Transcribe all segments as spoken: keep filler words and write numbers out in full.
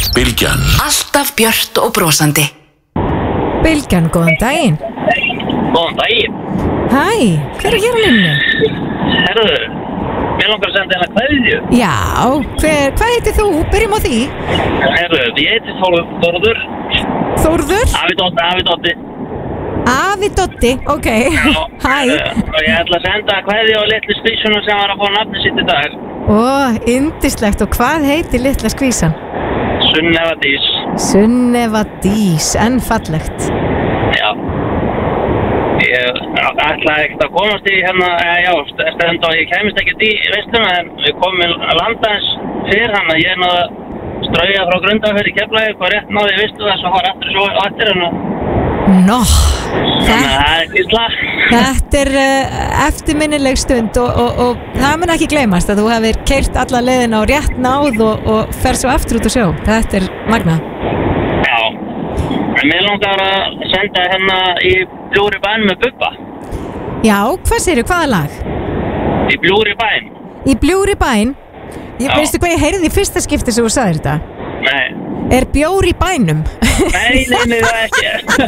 Bylgjan. Alltaf björt og brosandi. Bylgjan, góðan daginn. Góðan daginn. Hæ, hver er hér á línunni? Herðu, mér langar að senda hérna kveðju. Já, hver, hvað heitir þú? Byrjum á því. Herðu, ég heiti Þórður. Þórður? Afi Dótti, Afi Dótti. Afi Dótti, ok. Hæ. Og ég ætla að senda kveðju á litlu skvísuna sem var að fá nafni sitt í dag. Ó, yndislegt. Og hvað heitir litla skvísan? Sunneva Dís. Sunneva Dís, en fallegt. Já. Ég ætlaði ekkert að komast í hérna, já, stend og ég kæmist ekkert í veisluna, en við komum að landa eins fyrir hann að ég náði að strauja frá Grundarfirði í Keflavík og rétt náði í veislu þess að fara aftur svo aftur hann. Nó, Þannig að það er kvísla. þetta er uh, eftirminnileg stund og, og, og það mun ekki gleymast að þú hefur keyrt alla leiðina og rétt náð og, og fer svo aftur út á sjó. Þetta er magnað. Já, en mér langar að senda hérna í Bljúgri bæn með Bubba. Já, hvað segirðu, hvaða lag? Í Bljúgri bæn. Í Bljúgri bæn? Ég, Já. veistu hvað ég heyrði í fyrsta skipti sem þú sagðir þetta? Nei. Er bjór í bænum? Nei, nei, nei, það er ekki.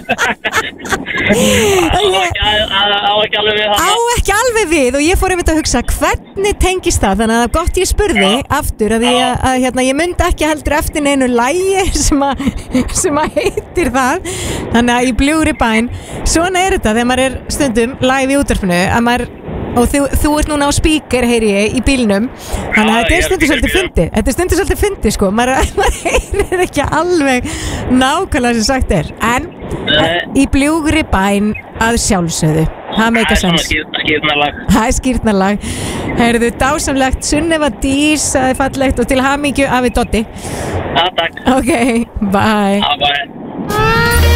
Á ekki, á ekki alveg við það. Á ekki alveg við og ég fór einmitt að hugsa hvernig tengist það, þannig að gott ég spurði Já. aftur að, ég, að hérna, ég myndi ekki heldur eftir neinu lægi sem, a, sem að heitir það, þannig að í Bljúgri bæn, svona er þetta þegar maður er stundum live í útvarpinu að maður, og þú, þú ert núna á speaker heyri ég í bílnum, þannig að Já, þetta ég er er stundu speaker í svolítið bílnum. fyndið, þetta er stundu svolítið fyndið sko, maður, maður heyrir ekki alveg nákvæmlega sem sagt er, en Nei. í Bljúgri bæn að sjálfsögðu, það meika sens. Skýrnalag. Það er skýrnalag. Heyrðu, dásamlegt, Sunneva Dís, það er fallegt og til hamingju Afi Doddi. Já, takk. Ok, bye. Já, bye.